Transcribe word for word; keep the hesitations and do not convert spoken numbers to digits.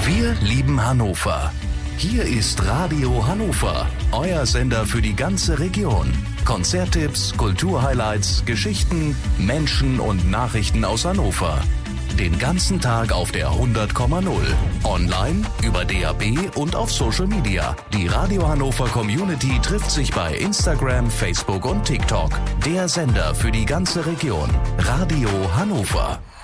Wir lieben Hannover. Hier ist Radio Hannover, euer Sender für die ganze Region. Konzerttipps, Kulturhighlights, Geschichten, Menschen und Nachrichten aus Hannover. Den ganzen Tag auf der hundert Komma null. Online, über D A B und auf Social Media. Die Radio Hannover Community trifft sich bei Instagram, Facebook und TikTok. Der Sender für die ganze Region. Radio Hannover.